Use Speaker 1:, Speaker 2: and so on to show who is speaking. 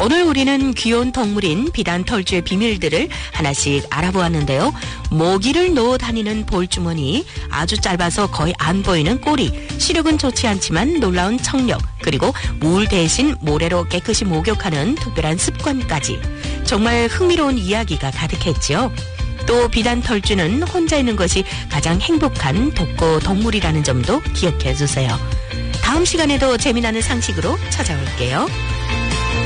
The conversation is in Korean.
Speaker 1: 오늘 우리는 귀여운 동물인 비단털쥐의 비밀들을 하나씩 알아보았는데요. 모기를 놓아 다니는 볼주머니, 아주 짧아서 거의 안 보이는 꼬리, 시력은 좋지 않지만 놀라운 청력, 그리고 물 대신 모래로 깨끗이 목욕하는 특별한 습관까지 정말 흥미로운 이야기가 가득했지요. 또 비단털쥐는 혼자 있는 것이 가장 행복한 독거 동물이라는 점도 기억해 주세요. 다음 시간에도 재미나는 상식으로 찾아올게요.